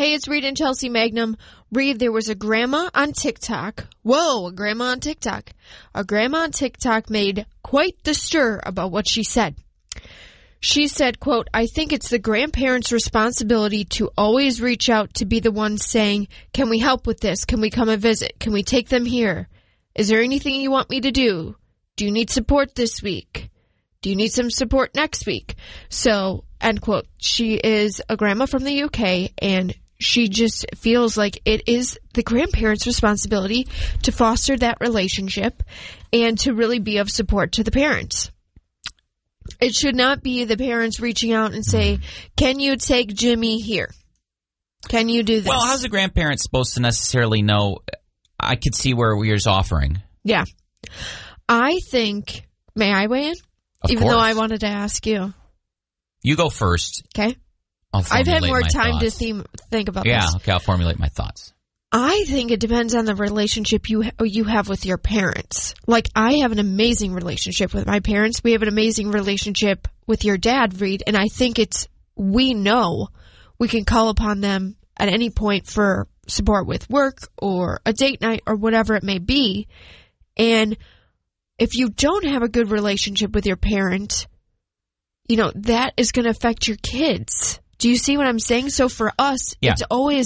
Hey, it's Reed and Chelsea Magnum. Reed, there was a grandma on TikTok. Whoa, a grandma on TikTok. A grandma on TikTok made quite the stir about what she said. She said, quote, I think it's the grandparents' responsibility to always reach out to be the ones saying, can we help with this? Can we come and visit? Can we take them here? Is there anything you want me to do? Do you need support this week? Do you need some support next week? So, end quote. She is a grandma from the UK, and she just feels like it is the grandparents' responsibility to foster that relationship and to really be of support to the parents. It should not be the parents reaching out and say, can you take Jimmy here? Can you do this? Well, how's a grandparent supposed to necessarily know? I could see where we're just offering. Yeah. I think, may I weigh in? Even though I wanted to ask you. You go first. Okay. I've had more time to think about this. Yeah, okay, I'll formulate my thoughts. I think it depends on the relationship you have with your parents. Like, I have an amazing relationship with my parents. We have an amazing relationship with your dad, Reed, and I think we know we can call upon them at any point for support with work or a date night or whatever it may be. And if you don't have a good relationship with your parent, that is going to affect your kids. Do you see what I'm saying? So for us, yeah. It's always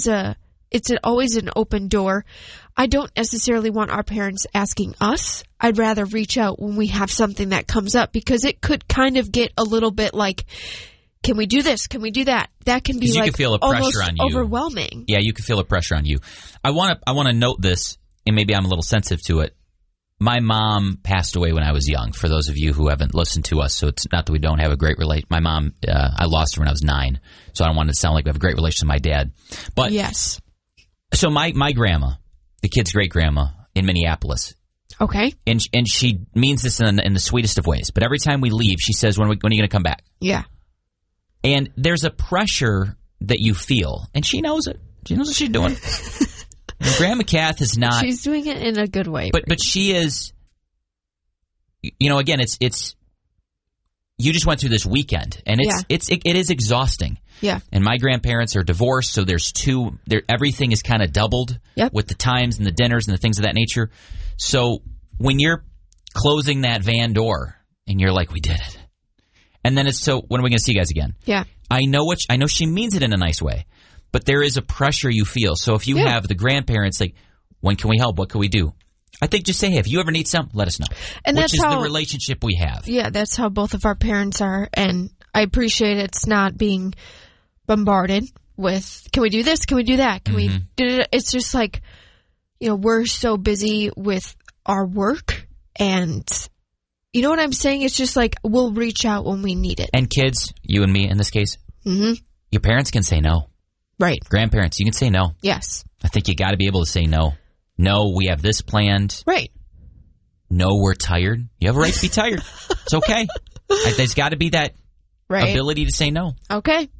an open door. I don't necessarily want our parents asking us. I'd rather reach out when we have something that comes up, because it could kind of get a little bit like, can we do this? Can we do that? That can be like feel a pressure on you. Overwhelming. Yeah, you can feel a pressure on you. I want to note this, and maybe I'm a little sensitive to it. My mom passed away when I was young, for those of you who haven't listened to us, so it's not that we don't have a great relation. My mom, I lost her when I was 9, so I don't want it to sound like we have a great relationship with my dad. But yes. So my grandma, the kid's great-grandma in Minneapolis. Okay. And she means this in the sweetest of ways, but every time we leave, she says, when are you going to come back? Yeah. And there's a pressure that you feel, and she knows it. She knows what she's doing. And Grandma Kath is not. She's doing it in a good way. But she is, again, it's you just went through this weekend, and it is exhausting. Yeah. And my grandparents are divorced, so there's everything is kind of doubled with the times and the dinners and the things of that nature. So when you're closing that van door and you're like, we did it. And then it's, so when are we going to see you guys again? Yeah. I know she means it in a nice way. But there is a pressure you feel. So if you have the grandparents, like, when can we help? What can we do? I think just say, hey, if you ever need something, let us know. And which is the relationship we have. Yeah, that's how both of our parents are. And I appreciate it's not being bombarded with, can we do this? Can we do that? Can we do it? It's just like, we're so busy with our work. And you know what I'm saying? It's just like, we'll reach out when we need it. And kids, you and me in this case, your parents can say no. Right. Grandparents, you can say no. Yes. I think you got to be able to say no. No, we have this planned. Right. No, we're tired. You have a right to be tired. It's okay. There's got to be that ability to say no. Okay.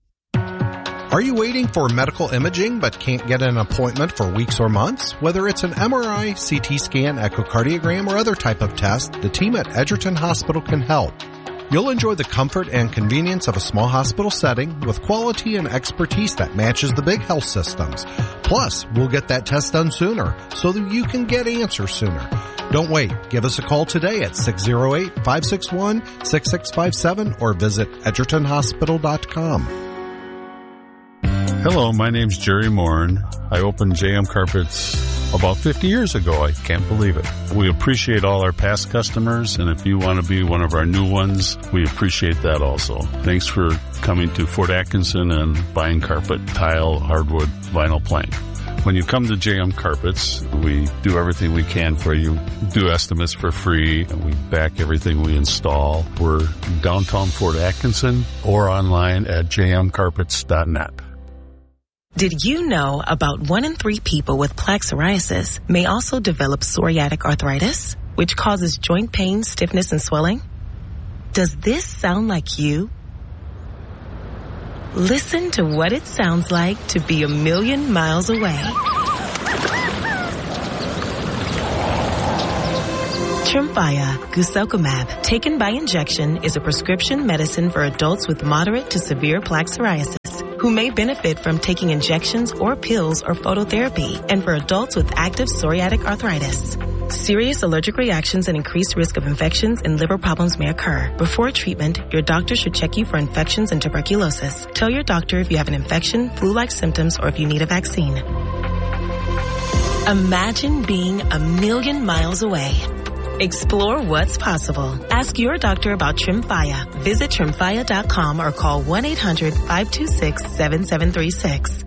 Are you waiting for medical imaging but can't get an appointment for weeks or months? Whether it's an MRI, CT scan, echocardiogram, or other type of test, the team at Edgerton Hospital can help. You'll enjoy the comfort and convenience of a small hospital setting with quality and expertise that matches the big health systems. Plus, we'll get that test done sooner so that you can get answers sooner. Don't wait. Give us a call today at 608-561-6657 or visit edgertonhospital.com. Hello, my name's Jerry Morin. I opened JM Carpets about 50 years ago. I can't believe it. We appreciate all our past customers, and if you want to be one of our new ones, we appreciate that also. Thanks for coming to Fort Atkinson and buying carpet, tile, hardwood, vinyl plank. When you come to JM Carpets, we do everything we can for you. Do estimates for free, and we back everything we install. We're downtown Fort Atkinson or online at jmcarpets.net. Did you know about 1 in 3 people with plaque psoriasis may also develop psoriatic arthritis, which causes joint pain, stiffness, and swelling? Does this sound like you? Listen to what it sounds like to be a million miles away. Tremfya guselkumab, taken by injection, is a prescription medicine for adults with moderate to severe plaque psoriasis. who may benefit from taking injections or pills or phototherapy, and for adults with active psoriatic arthritis. Serious allergic reactions and increased risk of infections and liver problems may occur. Before treatment, your doctor should check you for infections and tuberculosis. Tell your doctor if you have an infection, flu-like symptoms, or if you need a vaccine. Imagine being 1,000,000 miles away. Explore what's possible. Ask your doctor about Tremfya. Visit Tremfya.com or call 1-800-526-7736.